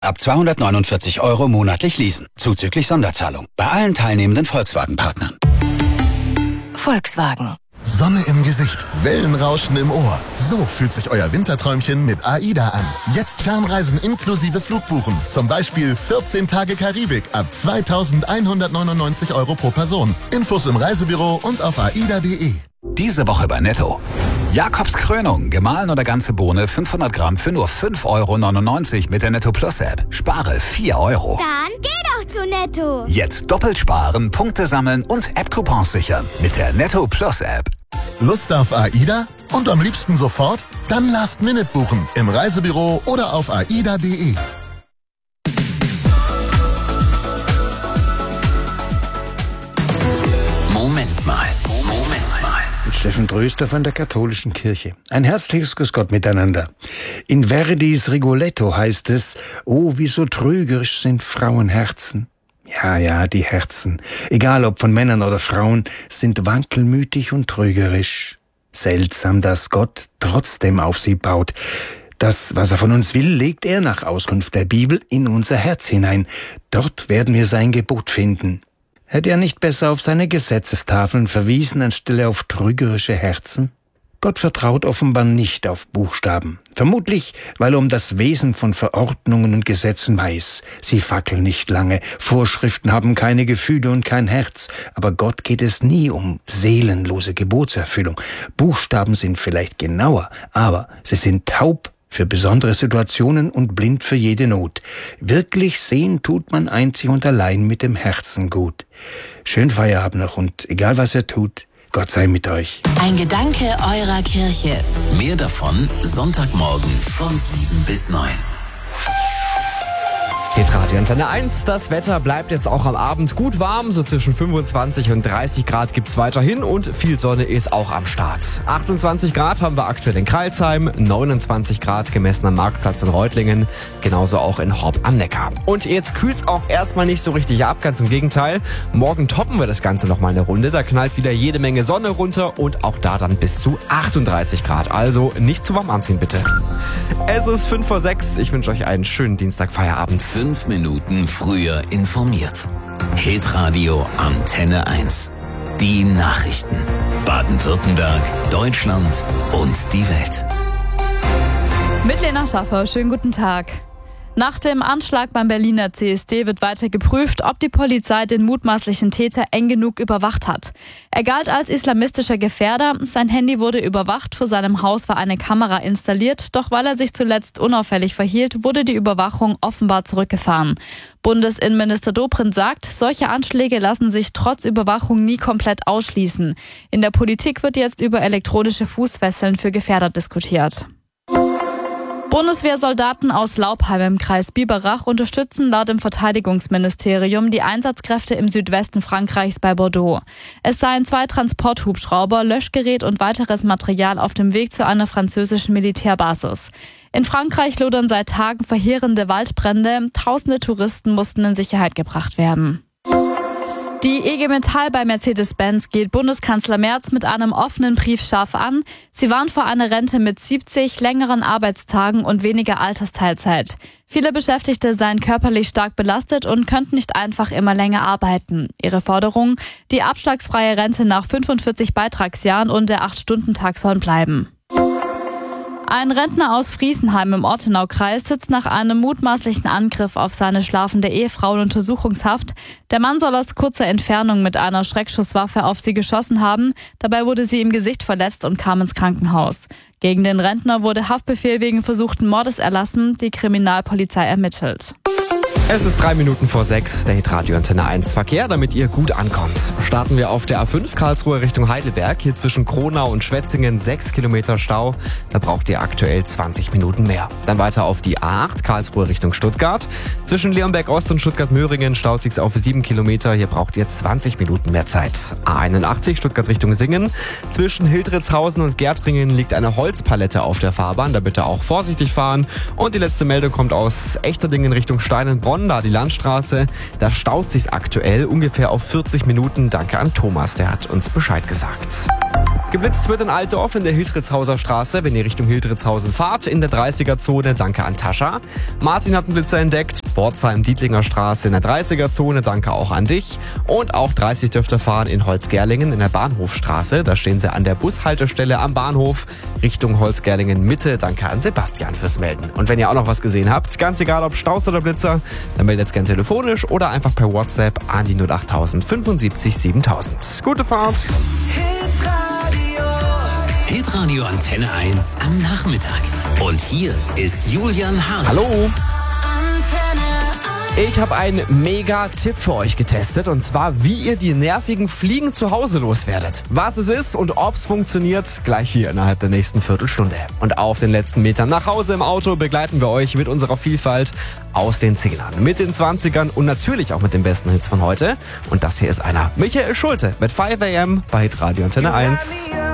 Ab 249 € monatlich leasen. Zuzüglich Sonderzahlung. Bei allen teilnehmenden Volkswagen-Partnern. Volkswagen. Sonne im Gesicht, Wellenrauschen im Ohr. So fühlt sich euer Winterträumchen mit AIDA an. Jetzt Fernreisen inklusive Flugbuchen. Zum Beispiel 14 Tage Karibik ab 2.199 € pro Person. Infos im Reisebüro und auf aida.de. Diese Woche bei Netto. Jakobs Krönung, gemahlen oder ganze Bohne, 500 Gramm für nur 5,99 € mit der Netto Plus App. Spare 4 €. Dann geh doch zu Netto. Jetzt doppelt sparen, Punkte sammeln und App-Coupons sichern mit der Netto Plus App. Lust auf AIDA? Und am liebsten sofort? Dann Last-Minute buchen im Reisebüro oder auf aida.de. Moment mal. Mit Steffen Tröster von der Katholischen Kirche. Ein herzliches Grüß Gott miteinander. In Verdis Rigoletto heißt es: Oh, wie so trügerisch sind Frauenherzen. Ja, die Herzen, egal ob von Männern oder Frauen, sind wankelmütig und trügerisch. Seltsam, dass Gott trotzdem auf sie baut. Das, was er von uns will, legt er nach Auskunft der Bibel in unser Herz hinein. Dort werden wir sein Gebot finden. Hätte er nicht besser auf seine Gesetzestafeln verwiesen, anstelle auf trügerische Herzen? Gott vertraut offenbar nicht auf Buchstaben. Vermutlich, weil er um das Wesen von Verordnungen und Gesetzen weiß. Sie fackeln nicht lange, Vorschriften haben keine Gefühle und kein Herz. Aber Gott geht es nie um seelenlose Gebotserfüllung. Buchstaben sind vielleicht genauer, aber sie sind taub für besondere Situationen und blind für jede Not. Wirklich sehen tut man einzig und allein mit dem Herzen gut. Schönen Feierabend noch und egal was ihr tut, Gott sei mit euch. Ein Gedanke eurer Kirche. Mehr davon Sonntagmorgen von 7 bis 9. Hitradio Antenne 1. Das Wetter bleibt jetzt auch am Abend gut warm. So zwischen 25 und 30 Grad gibt's weiterhin und viel Sonne ist auch am Start. 28 Grad haben wir aktuell in Crailsheim, 29 Grad gemessen am Marktplatz in Reutlingen, genauso auch in Horb am Neckar. Und jetzt kühlt's auch erstmal nicht so richtig ab, ganz im Gegenteil. Morgen toppen wir das Ganze nochmal eine Runde. Da knallt wieder jede Menge Sonne runter und auch da dann bis zu 38 Grad. Also nicht zu warm anziehen, bitte. Es ist 5 vor 6. Ich wünsche euch einen schönen Dienstagfeierabend. 5 Minuten früher informiert. Hitradio Antenne 1. Die Nachrichten. Baden-Württemberg, Deutschland und die Welt. Mit Lena Schaffer, schönen guten Tag. Nach dem Anschlag beim Berliner CSD wird weiter geprüft, ob die Polizei den mutmaßlichen Täter eng genug überwacht hat. Er galt als islamistischer Gefährder, sein Handy wurde überwacht, vor seinem Haus war eine Kamera installiert, doch weil er sich zuletzt unauffällig verhielt, wurde die Überwachung offenbar zurückgefahren. Bundesinnenminister Dobrindt sagt, solche Anschläge lassen sich trotz Überwachung nie komplett ausschließen. In der Politik wird jetzt über elektronische Fußfesseln für Gefährder diskutiert. Bundeswehrsoldaten aus Laubheim im Kreis Biberach unterstützen laut dem Verteidigungsministerium die Einsatzkräfte im Südwesten Frankreichs bei Bordeaux. Es seien 2 Transporthubschrauber, Löschgerät und weiteres Material auf dem Weg zu einer französischen Militärbasis. In Frankreich lodern seit Tagen verheerende Waldbrände. Tausende Touristen mussten in Sicherheit gebracht werden. Die IG Metall bei Mercedes-Benz geht Bundeskanzler Merz mit einem offenen Brief scharf an. Sie warnt vor einer Rente mit 70, längeren Arbeitstagen und weniger Altersteilzeit. Viele Beschäftigte seien körperlich stark belastet und könnten nicht einfach immer länger arbeiten. Ihre Forderung: die abschlagsfreie Rente nach 45 Beitragsjahren und der 8-Stunden-Tag sollen bleiben. Ein Rentner aus Friesenheim im Ortenaukreis sitzt nach einem mutmaßlichen Angriff auf seine schlafende Ehefrau in Untersuchungshaft. Der Mann soll aus kurzer Entfernung mit einer Schreckschusswaffe auf sie geschossen haben. Dabei wurde sie im Gesicht verletzt und kam ins Krankenhaus. Gegen den Rentner wurde Haftbefehl wegen versuchten Mordes erlassen. Die Kriminalpolizei ermittelt. Es ist 3 Minuten vor 6, der Hitradio Antenne 1 Verkehr, damit ihr gut ankommt. Starten wir auf der A5 Karlsruhe Richtung Heidelberg. Hier zwischen Kronau und Schwetzingen 6 Kilometer Stau. Da braucht ihr aktuell 20 Minuten mehr. Dann weiter auf die A8 Karlsruhe Richtung Stuttgart. Zwischen Leonberg Ost und Stuttgart-Möhringen staut sich's auf 7 Kilometer. Hier braucht ihr 20 Minuten mehr Zeit. A81 Stuttgart Richtung Singen. Zwischen Hildritzhausen und Gärtringen liegt eine Holzpalette auf der Fahrbahn. Da bitte auch vorsichtig fahren. Und die letzte Meldung kommt aus Echterdingen Richtung Steinenbronn. Da die Landstraße, da staut sich's aktuell ungefähr auf 40 Minuten. Danke an Thomas, der hat uns Bescheid gesagt. Geblitzt wird in Altdorf in der Hildritzhauser Straße, wenn ihr Richtung Hildritzhausen fahrt, in der 30er-Zone, danke an Tascha. Martin hat einen Blitzer entdeckt, Pforzheim-Dietlinger Straße in der 30er-Zone, danke auch an dich. Und auch 30 dürft ihr fahren in Holzgerlingen in der Bahnhofstraße, da stehen sie an der Bushaltestelle am Bahnhof, Richtung Holzgerlingen Mitte, danke an Sebastian fürs Melden. Und wenn ihr auch noch was gesehen habt, ganz egal ob Staus oder Blitzer, dann meldet es gerne telefonisch oder einfach per WhatsApp an die 08000 75 7000. Gute Fahrt! Hitradio Antenne 1 am Nachmittag. Und hier ist Julian Hase. Hallo! Ich habe einen Mega-Tipp für euch getestet, und zwar, wie ihr die nervigen Fliegen zu Hause loswerdet. Was es ist und ob es funktioniert, gleich hier innerhalb der nächsten Viertelstunde. Und auf den letzten Metern nach Hause im Auto begleiten wir euch mit unserer Vielfalt aus den 10ern, mit den 20ern und natürlich auch mit den besten Hits von heute. Und das hier ist einer. Michael Schulte mit 5 AM bei Radio Antenne 1.